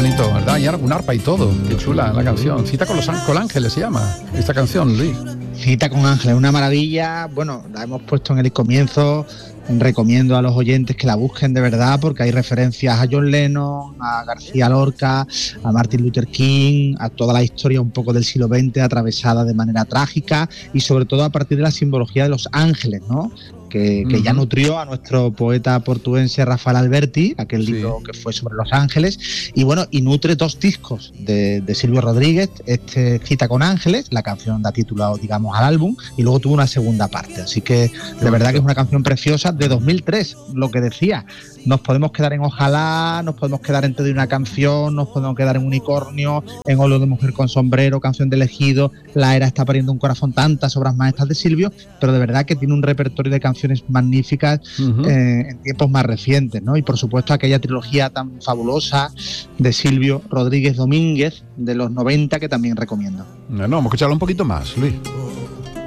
bonito, ¿verdad? Y un arpa y todo, qué chula la canción. Cita con ángeles se llama esta canción, Luis. Cita con ángeles, una maravilla. Bueno, la hemos puesto en el comienzo. Recomiendo a los oyentes que la busquen de verdad, porque hay referencias a John Lennon, a García Lorca, a Martin Luther King, a toda la historia un poco del siglo XX atravesada de manera trágica y sobre todo a partir de la simbología de los ángeles, ¿no? Que ya nutrió a nuestro poeta portuense Rafael Alberti, aquel libro que fue sobre los ángeles, y bueno, y nutre 2 discos de Silvio Rodríguez, Cita con ángeles, la canción da título, digamos, al álbum, y luego tuvo una segunda parte, así que de verdad que es una canción preciosa de 2003, lo que decía, nos podemos quedar en Ojalá, nos podemos quedar en Te doy una canción, nos podemos quedar en Unicornio, en Olo de mujer con sombrero, Canción de elegido, La era está pariendo un corazón, tantas obras maestras de Silvio, pero de verdad que tiene un repertorio de canciones magníficas en tiempos más recientes, ¿no? Y por supuesto aquella trilogía tan fabulosa de Silvio Rodríguez Domínguez de los 90 que también recomiendo. No, vamos a escucharlo un poquito más, Luis.